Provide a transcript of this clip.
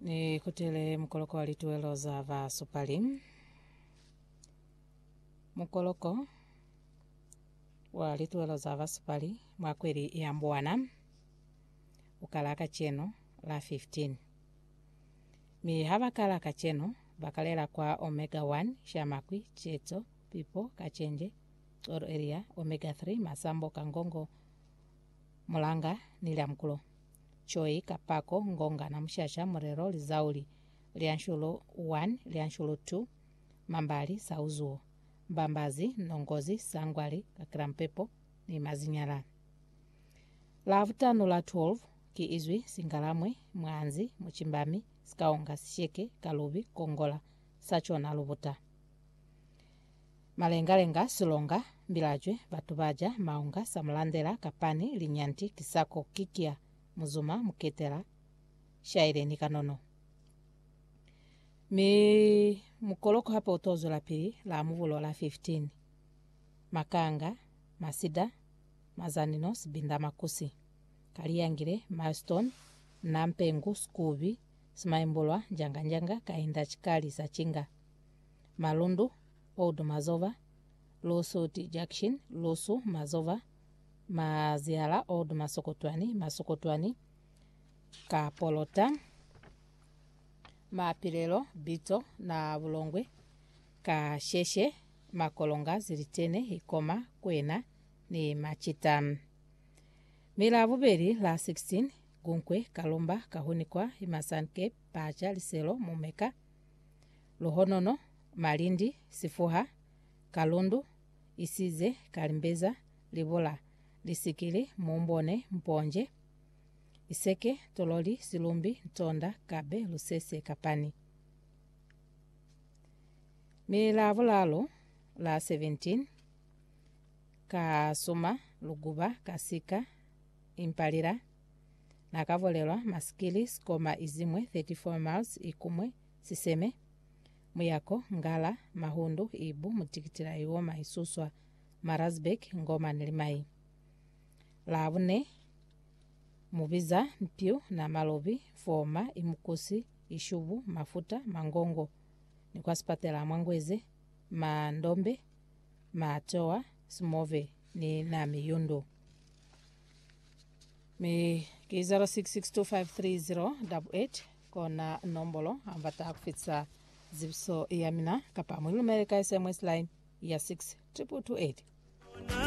Ni kutele mkoloko walituelo za va supali. Mkoloko walituelo za va supali mwakweli ya mbwana ukalaka cheno la 15. Mi hava kalaka cheno bakalela kwa omega 1 shamakwi cheto pipo kachenje oro area omega 3 masambo kangongo mulanga nila mkulo choi kapako ngonga na mshasha morero lizauli lianshulo 1 lianshulo 2 mambali sauzuo mbambazi nongozi sangwali kakrampepo ni mazinyala lavutano la 12 ki izwi singalamwe mwanzi muchimbami skaonga sheke kalubi kongola sachona lubuta malengalenga sulonga mbilajwe batu baja maunga samulandela kapani linyanti kisako kikia muzuma muketela shaire ni kanono mi mukoloko hapa utozo la pili la muvulo la 15 makanga masida mazaninos binda makusi kaliyangire milestone nampengu skubi smaimbolwa njanga kainda chikali sachinga malundu odu mazova loso jackson loso mazova maziala odu masokotwani kapolota mapilelo bito na bulongwe kasheshe makolonga zilitene ikoma kwena ni machita milavu beri la 16 gunkwe kalumba kahunikwa imasanke pacha liselo mumeka luhonono malindi sifuha kalundu isize kalimbeza libola lisikili mumbone mponje iseke tololi silumbi ntonda kabe lusese kapani milavu lalo la 17 kasuma luguba kasika impalira nakavolelwa maskili skoma izimwe 34 miles ikumwe siseme muyako ngala mahundu ibu mutikitila iwoma isuswa marazbek ngoma nilimai lavune mubiza mpyu na malobi foma imukusi ishubu mafuta mangongo ni kwa spatela mwangweze mandombe matoa smove ni na miyundo mi kizaro 6625308 kona nombolo ambata kufitsa zipso yamina kapa mwilu mereka SMS line ya 6228